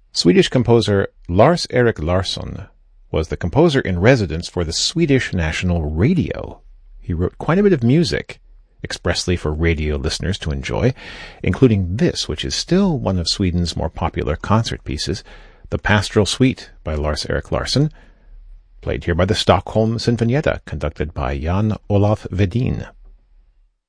Swedish composer Lars-Erik Larsson was the composer-in-residence for the Swedish National Radio. He wrote quite a bit of music expressly for radio listeners to enjoy, including this, which is still one of Sweden's more popular concert pieces, the Pastoral Suite by Lars-Erik Larsson, played here by the Stockholm Sinfonietta, conducted by Jan Olaf Vedin.